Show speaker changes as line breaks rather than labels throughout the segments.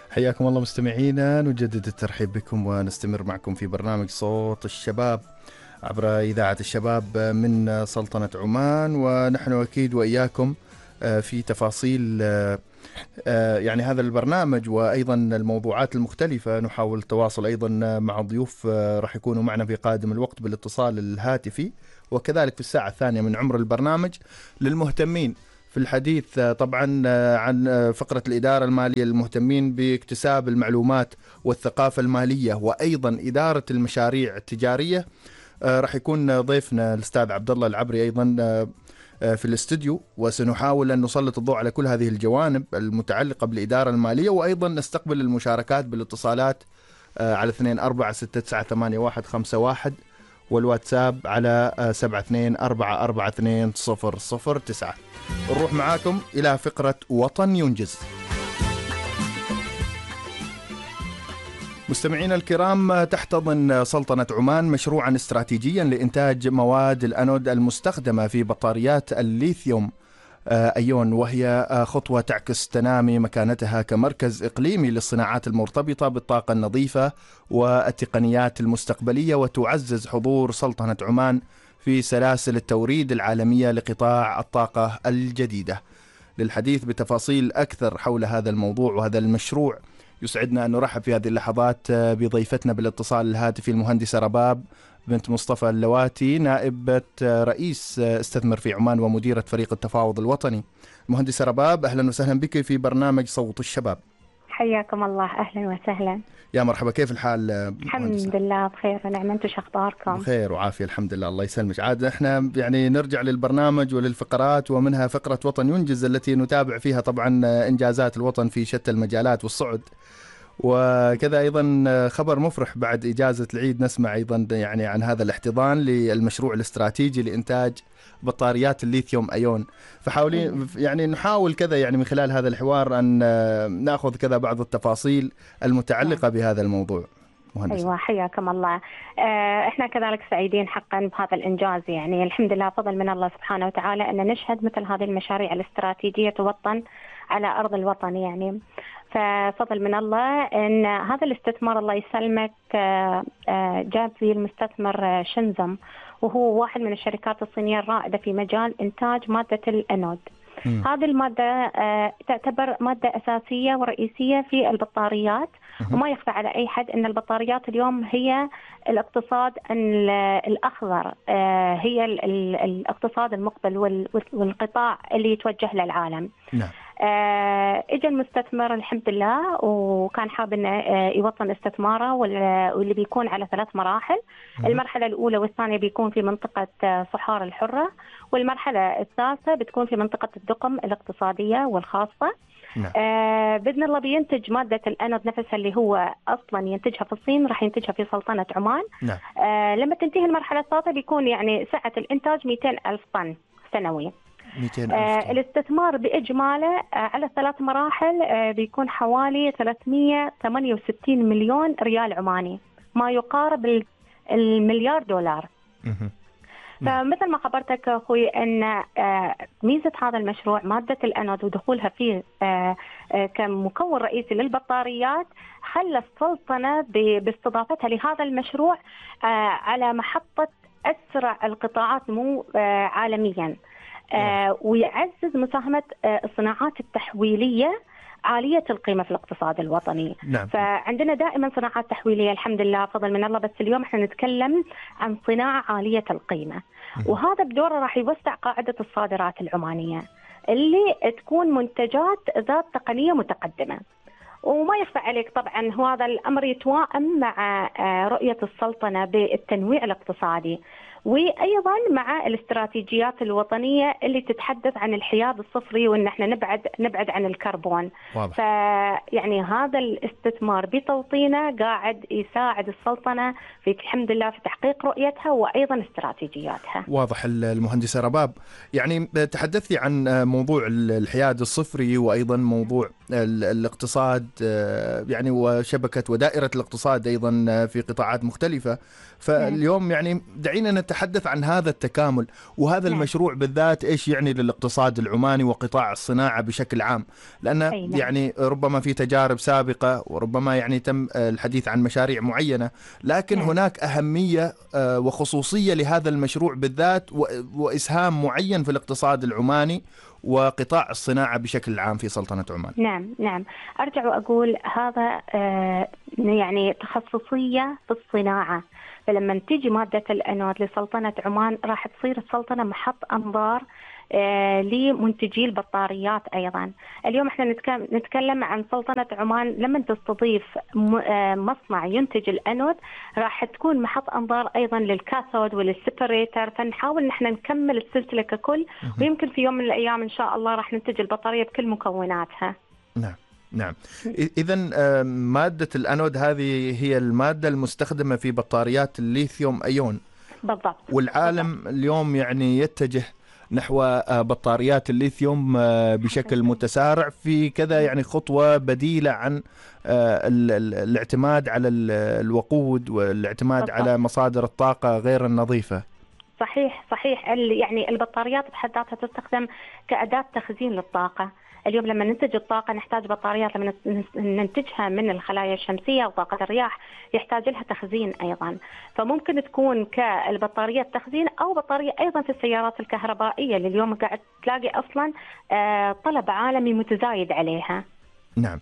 حياكم الله مستمعينا، نجدد الترحيب بكم ونستمر معكم في برنامج صوت الشباب عبر إذاعة الشباب من سلطنة عمان، ونحن أكيد وإياكم في تفاصيل يعني هذا البرنامج وأيضا الموضوعات المختلفة. نحاول التواصل أيضا مع ضيوف راح يكونوا معنا في قادم الوقت بالاتصال الهاتفي، وكذلك في الساعة الثانية من عمر البرنامج للمهتمين في الحديث طبعا عن فقرة الإدارة المالية، المهتمين باكتساب المعلومات والثقافة المالية وأيضا إدارة المشاريع التجارية. راح يكون ضيفنا الأستاذ عبد الله العبري أيضا في الاستوديو، وسنحاول أن نسلط الضوء على كل هذه الجوانب المتعلقة بالإدارة المالية، وأيضا نستقبل المشاركات بالاتصالات على 24698151 والواتساب على 72442009. نروح معاكم إلى فقرة وطن ينجز. مستمعينا الكرام، تحتضن سلطنة عمان مشروعا استراتيجيا لإنتاج مواد الأنود المستخدمة في بطاريات الليثيوم أيون، وهي خطوة تعكس تنامي مكانتها كمركز إقليمي للصناعات المرتبطة بالطاقة النظيفة والتقنيات المستقبلية، وتعزز حضور سلطنة عمان في سلاسل التوريد العالمية لقطاع الطاقة الجديدة. للحديث بتفاصيل أكثر حول هذا الموضوع وهذا المشروع، يسعدنا أن نرحب في هذه اللحظات بضيفتنا بالاتصال الهاتفي المهندسة رباب بنت مصطفى اللواتي، نائبة رئيس استثمر في عمان ومديرة فريق التفاوض الوطني. مهندسة رباب، أهلا وسهلا بك في برنامج صوت الشباب.
حياكم الله، أهلا وسهلا.
يا مرحبا، كيف الحال؟
الحمد لله بخير ونعم، انتم شو اخباركم؟
بخير وعافية الحمد لله، الله يسلمك. عاد احنا يعني نرجع للبرنامج وللفقرات، ومنها فقرة وطن ينجز التي نتابع فيها طبعا إنجازات الوطن في شتى المجالات والصعد، وكذا أيضا خبر مفرح بعد إجازة العيد نسمع أيضا يعني عن هذا الاحتضان للمشروع الاستراتيجي لإنتاج بطاريات الليثيوم أيون. فحاولين يعني نحاول كذا يعني من خلال هذا الحوار أن نأخذ كذا بعض التفاصيل المتعلقة بهذا الموضوع. مهندس.
أيوة، حياكم الله. احنا كذلك سعيدين حقا بهذا الإنجاز، يعني الحمد لله فضل من الله سبحانه وتعالى أن نشهد مثل هذه المشاريع الاستراتيجية توطن على أرض الوطن، يعني ففضل من الله أن هذا الاستثمار الله يسلمك جاب فيه المستثمر شنزم، وهو واحد من الشركات الصينية الرائدة في مجال إنتاج مادة الأنود. هذه المادة تعتبر مادة أساسية ورئيسية في البطاريات، وما يخفى على أي حد أن البطاريات اليوم هي الاقتصاد الأخضر، هي الاقتصاد المقبل والقطاع اللي يتوجه للعالم.
نعم.
اجى المستثمر الحمد لله وكان حاب انه يوطن استثماره، واللي بيكون على 3 مراحل. المرحله الاولى والثانيه بيكون في منطقه صحار الحره، والمرحله الثالثه بتكون في منطقه الدقم الاقتصاديه والخاصه.
نعم.
باذن الله بينتج ماده الانود نفسها اللي هو اصلا ينتجها في الصين، راح ينتجها في سلطنه عمان.
نعم.
لما تنتهي المرحله الثالثه بيكون يعني سعه الانتاج 200,000 طن سنويا.
200,000
الاستثمار بإجماله على 3 مراحل بيكون حوالي 368 مليون ريال عماني، ما يقارب المليار دولار. فمثل ما خبرتك أخوي أن ميزة هذا المشروع مادة الأنود ودخولها فيه كمكون رئيسي للبطاريات خلى السلطنة باستضافتها لهذا المشروع على محطة أسرع القطاعات نمو عالميا، ويعزز مساهمة الصناعات التحويلية عالية القيمة في الاقتصاد الوطني.
نعم.
فعندنا دائما صناعات تحويلية الحمد لله فضل من الله، بس اليوم احنا نتكلم عن صناعة عالية القيمة، وهذا بدوره راح يوسع قاعدة الصادرات العمانية اللي تكون منتجات ذات تقنية متقدمة. وما يخفى عليك طبعا هو هذا الأمر يتوائم مع رؤية السلطنة بالتنويع الاقتصادي، وأيضا مع الاستراتيجيات الوطنية اللي تتحدث عن الحياد الصفري وإن احنا نبعد عن الكربون. فيعني هذا الاستثمار بتوطينه قاعد يساعد السلطنة في الحمد لله في تحقيق رؤيتها وأيضا استراتيجياتها.
واضح. المهندسة رباب، يعني تحدثي عن موضوع الحياد الصفري وأيضا موضوع الاقتصاد يعني وشبكة ودائرة الاقتصاد أيضا في قطاعات مختلفة. فاليوم يعني دعينا نتحدث عن هذا التكامل وهذا المشروع بالذات إيش يعني للاقتصاد العماني وقطاع الصناعة بشكل عام، لأن يعني ربما في تجارب سابقة وربما يعني تم الحديث عن مشاريع معينة، لكن هناك أهمية وخصوصية لهذا المشروع بالذات وإسهام معين في الاقتصاد العماني وقطاع الصناعة بشكل عام في سلطنة عمان.
نعم أرجع وأقول هذا يعني تخصصية في الصناعة. فلما تيجي مادة الأنود لسلطنة عمان راح تصير السلطنة محط أنظار لمنتجي البطاريات أيضا. اليوم احنا نتكلم عن سلطنة عمان لما تستضيف مصنع ينتج الأنود راح تكون محط أنظار أيضا للكاثود وللسيبريتر، فنحاول نحن نكمل السلسلة ككل، ويمكن في يوم من الأيام إن شاء الله راح ننتج البطارية بكل مكوناتها.
نعم. إذن مادة الأنود هذه هي المادة المستخدمة في بطاريات الليثيوم أيون.
بالضبط.
والعالم اليوم يعني يتجه نحو بطاريات الليثيوم بشكل متسارع في كذا يعني خطوة بديلة عن الاعتماد على الوقود والاعتماد بالضبط على مصادر الطاقة غير النظيفة.
صحيح يعني البطاريات بحد ذاتها تستخدم كأداة تخزين للطاقة. اليوم لما ننتج الطاقة نحتاج بطاريات، لما ننتجها من الخلايا الشمسية وطاقة الرياح يحتاج لها تخزين أيضا، فممكن تكون كالبطارية التخزين أو بطارية أيضا في السيارات الكهربائية اللي اليوم قاعد تلاقي أصلا طلب عالمي متزايد عليها.
نعم.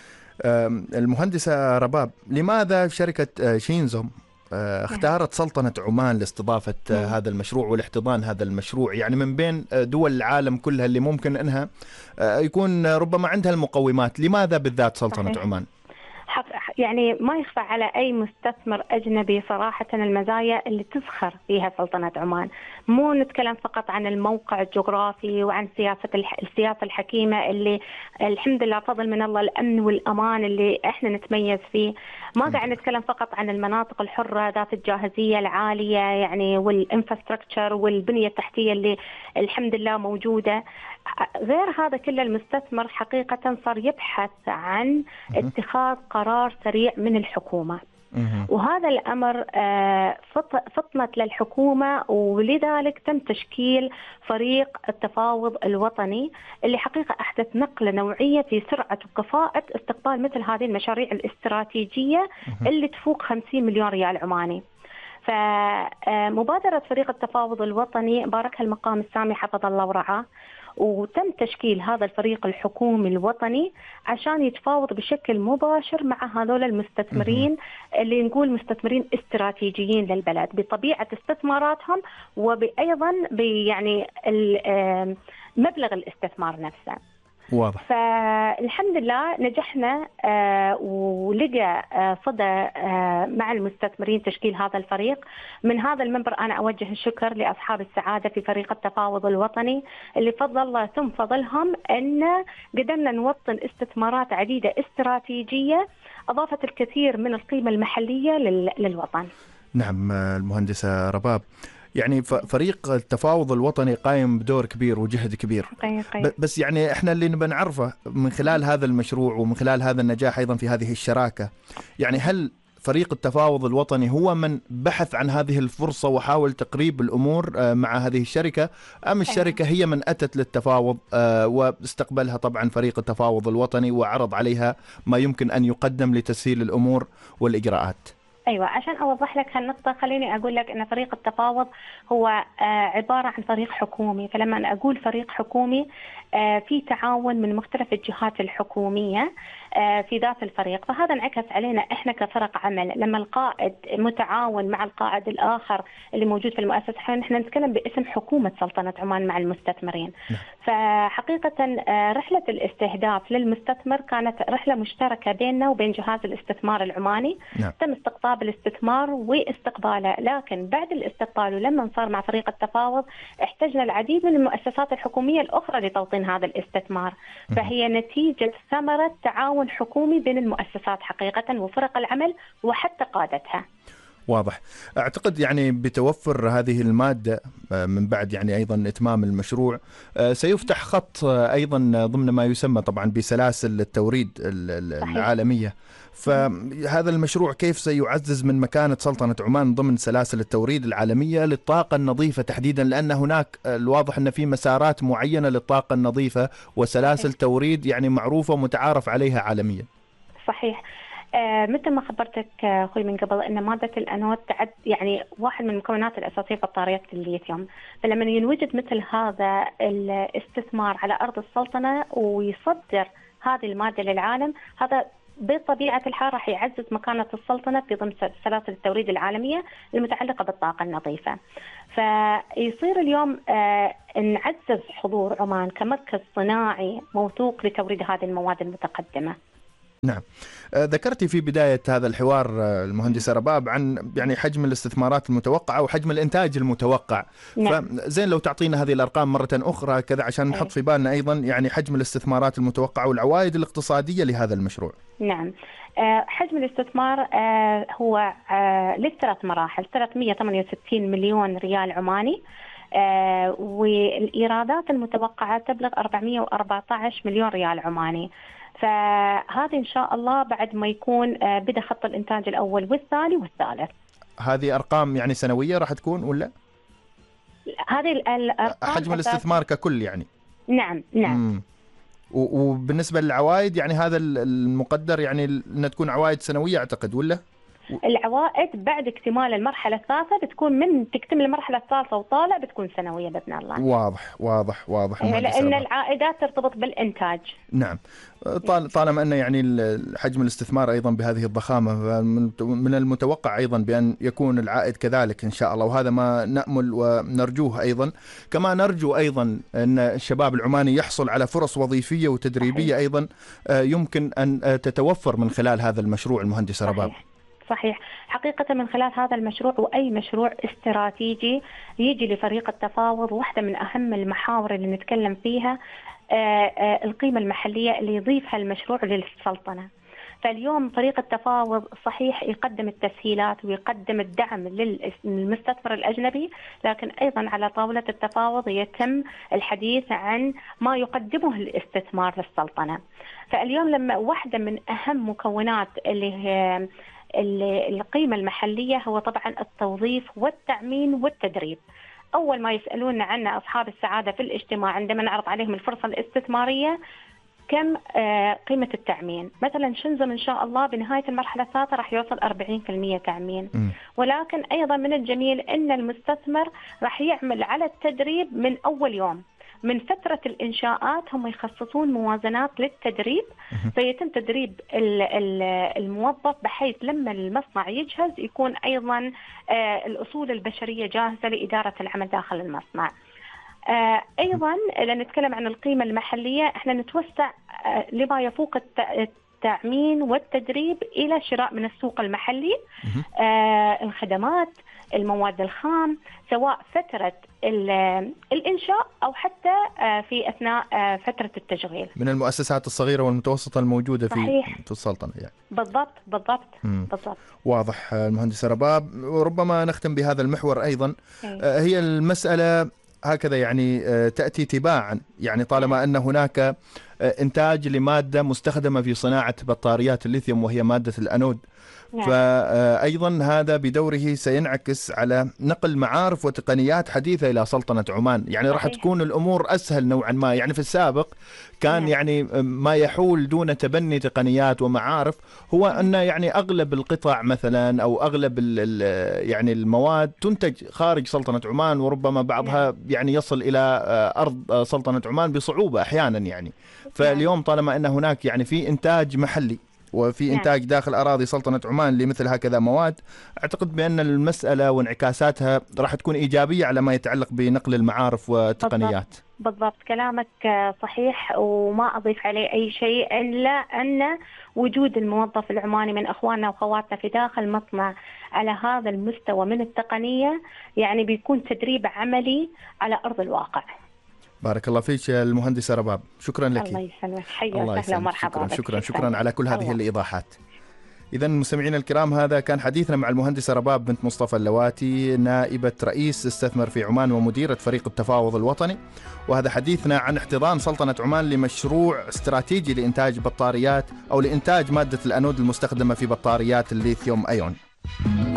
المهندسة رباب، لماذا شركة شينزوم اختارت سلطنة عمان لاستضافة هذا المشروع والاحتضان هذا المشروع، يعني من بين دول العالم كلها اللي ممكن أنها يكون ربما عندها المقومات، لماذا بالذات سلطنة عمان؟
يعني ما يخفى على أي مستثمر أجنبي صراحة المزايا اللي تزخر فيها سلطنة عمان. مو نتكلم فقط عن الموقع الجغرافي وعن السياسة الحكيمة اللي الحمد لله فضل من الله الأمن والأمان اللي إحنا نتميز فيه. ما قاعد نتكلم فقط عن المناطق الحرة ذات الجاهزية العالية يعني والانفراستراكشر والبنية التحتية اللي الحمد لله موجودة. غير هذا كله المستثمر حقيقة صار يبحث عن اتخاذ قرار سريع من الحكومة، وهذا الأمر فطنت للحكومة، ولذلك تم تشكيل فريق التفاوض الوطني اللي حقيقة أحدث نقلة نوعية في سرعة وكفاءة استقبال مثل هذه المشاريع الاستراتيجية اللي تفوق 50 مليون ريال عماني. فمبادرة فريق التفاوض الوطني باركها المقام السامي حفظ الله ورعاه، وتم تشكيل هذا الفريق الحكومي الوطني عشان يتفاوض بشكل مباشر مع هذول المستثمرين اللي نقول مستثمرين استراتيجيين للبلد بطبيعة استثماراتهم وبأيضا يعني مبلغ الاستثمار نفسه.
واضح.
فالحمد لله نجحنا ولقى صدى مع المستثمرين تشكيل هذا الفريق. من هذا المنبر أنا أوجه الشكر لأصحاب السعادة في فريق التفاوض الوطني اللي فضل الله ثم فضلهم أن قدرنا نوطن استثمارات عديدة استراتيجية أضافت الكثير من القيمة المحلية للوطن.
نعم المهندسة رباب، يعني فريق التفاوض الوطني قائم بدور كبير وجهد كبير. بس يعني احنا اللي نبى نعرفه من خلال هذا المشروع ومن خلال هذا النجاح ايضا في هذه الشراكة، يعني هل فريق التفاوض الوطني هو من بحث عن هذه الفرصة وحاول تقريب الأمور مع هذه الشركة، أم الشركة هي من أتت للتفاوض واستقبلها طبعا فريق التفاوض الوطني وعرض عليها ما يمكن أن يقدم لتسهيل الأمور والإجراءات؟
أيوة، عشان أوضح لك هالنقطة خليني أقول لك أن فريق التفاوض هو عبارة عن فريق حكومي. فلما أنا أقول فريق حكومي في تعاون من مختلف الجهات الحكومية في ذات الفريق، فهذا انعكس علينا إحنا كفرق عمل. لما القائد متعاون مع القائد الآخر اللي موجود في المؤسسة، إحنا نتكلم باسم حكومة سلطنة عمان مع المستثمرين. فحقيقة رحلة الاستهداف للمستثمر كانت رحلة مشتركة بيننا وبين جهاز الاستثمار العماني. تم استقطاب الاستثمار واستقباله، لكن بعد الاستقبال ولما صار مع فريق التفاوض احتجنا العديد من المؤسسات الحكومية الأخرى لتوطين هذا الاستثمار. فهي نتيجة ثمرة تعاون حكومي بين المؤسسات حقيقة وفرق العمل وحتى قادتها.
واضح. أعتقد يعني بتوفر هذه المادة من بعد يعني أيضا إتمام المشروع سيفتح خط أيضا ضمن ما يسمى طبعا بسلاسل التوريد
صحيح.
العالمية. فهذا المشروع كيف سيعزز من مكانة سلطنة عمان ضمن سلاسل التوريد العالمية للطاقة النظيفة تحديدا، لأن هناك الواضح أن في مسارات معينة للطاقة النظيفة وسلاسل
صحيح.
توريد يعني معروفة ومتعارف عليها عالميا.
صحيح. مثل ما خبرتك أخوي من قبل أن مادة الأنود تعد يعني واحد من المكونات الأساسية في بطاريات الليثيوم، فلما ينوجد مثل هذا الاستثمار على أرض السلطنة ويصدر هذه المادة للعالم، هذا بطبيعة الحال راح يعزز مكانة السلطنة في ضمن سلاسل التوريد العالمية المتعلقة بالطاقة النظيفة. فيصير اليوم نعزز حضور عمان كمركز صناعي موثوق لتوريد هذه المواد المتقدمة.
نعم. ذكرتي في بداية هذا الحوار المهندسة رباب عن يعني حجم الاستثمارات المتوقعة وحجم الإنتاج المتوقع.
نعم.
فزين لو تعطينا هذه الأرقام مرة أخرى كذا عشان نحط في بالنا أيضا يعني حجم الاستثمارات المتوقعة والعوائد الاقتصادية لهذا المشروع.
نعم. حجم الاستثمار هو للثلاث مراحل 368 مليون ريال عماني، والإيرادات المتوقعة تبلغ 414 مليون ريال عماني. فهذه إن شاء الله بعد ما يكون بدأ خط الإنتاج الأول والثاني والثالث.
هذه أرقام يعني سنوية راح تكون ولا؟
هذه الأرقام
حجم الاستثمار ككل يعني.
نعم نعم.
وبالنسبة للعوائد يعني هذا المقدر يعني أن تكون عوائد سنوية أعتقد ولا؟
العوائد بعد اكتمال المرحلة الثالثة بتكون من تكتمل المرحلة الثالثة وطالع بتكون سنوية بإذن الله.
واضح
لأن العائدات ترتبط بالإنتاج.
نعم. طالما أن يعني حجم الاستثمار أيضا بهذه الضخامة، من المتوقع أيضا بأن يكون العائد كذلك إن شاء الله، وهذا ما نأمل ونرجوه أيضا. كما نرجو أيضا أن الشباب العماني يحصل على فرص وظيفية وتدريبية أيضا يمكن أن تتوفر من خلال هذا المشروع المهندسة رباب.
صحيح. حقيقة من خلال هذا المشروع وأي مشروع استراتيجي يجي لفريق التفاوض، واحدة من أهم المحاور اللي نتكلم فيها القيمة المحلية اللي يضيفها المشروع للسلطنة. فاليوم فريق التفاوض صحيح يقدم التسهيلات ويقدم الدعم للمستثمر الأجنبي، لكن أيضا على طاولة التفاوض يتم الحديث عن ما يقدمه الاستثمار للسلطنة. فاليوم لما واحدة من أهم مكونات اللي هي القيمة المحلية هو طبعا التوظيف والتأمين والتدريب. أول ما يسألون عنا أصحاب السعادة في الاجتماع عندما نعرض عليهم الفرصة الاستثمارية كم قيمة التأمين. مثلا شنزم إن شاء الله بنهاية المرحلة الثالثة راح يوصل 40% تأمين. ولكن أيضا من الجميل أن المستثمر راح يعمل على التدريب من أول يوم. من فترة الإنشاءات هم يخصصون موازنات للتدريب، فيتم تدريب الموظف بحيث لما المصنع يجهز يكون أيضا الأصول البشرية جاهزة لإدارة العمل داخل المصنع. أيضا لنتكلم عن القيمة المحلية، احنا نتوسع لما يفوق التأمين والتدريب إلى شراء من السوق المحلي، الخدمات، المواد الخام، سواء فترة الإنشاء أو حتى في أثناء فترة التشغيل
من المؤسسات الصغيرة والمتوسطة الموجودة في السلطنة يعني.
بالضبط.
واضح. المهندسة رباب، وربما نختم بهذا المحور أيضا. هي المسألة هكذا يعني تأتي تباعا، يعني طالما أن هناك إنتاج لمادة مستخدمة في صناعة بطاريات الليثيوم وهي مادة الأنود، فأيضا هذا بدوره سينعكس على نقل معارف وتقنيات حديثة إلى سلطنة عمان. يعني راح تكون الأمور أسهل نوعا ما. يعني في السابق كان يعني ما يحول دون تبني تقنيات ومعارف هو أن يعني أغلب القطع مثلا أو أغلب يعني المواد تنتج خارج سلطنة عمان، وربما بعضها يعني يصل إلى أرض سلطنة عمان بصعوبة أحيانا يعني. فاليوم طالما أن هناك يعني في إنتاج محلي وفي إنتاج داخل أراضي سلطنة عمان لمثل هكذا مواد، أعتقد بأن المسألة وانعكاساتها راح تكون إيجابية على ما يتعلق بنقل المعارف والتقنيات.
بالضبط كلامك صحيح، وما أضيف عليه أي شيء إلا أن وجود الموظف العماني من أخواننا وأخواتنا في داخل مصنع على هذا المستوى من التقنية يعني بيكون تدريب عملي على أرض الواقع.
بارك الله فيك المهندسة رباب، شكرا لك.
الله يسلمك، حيا وسهلا ومرحبا.
شكرا على كل هذه الإيضاحات. إذا مستمعينا الكرام، هذا كان حديثنا مع المهندسة رباب بنت مصطفى اللواتي، نائبة رئيس استثمر في عمان ومديرة فريق التفاوض الوطني. وهذا حديثنا عن احتضان سلطنة عمان لمشروع استراتيجي لإنتاج بطاريات أو لإنتاج مادة الأنود المستخدمة في بطاريات الليثيوم أيون.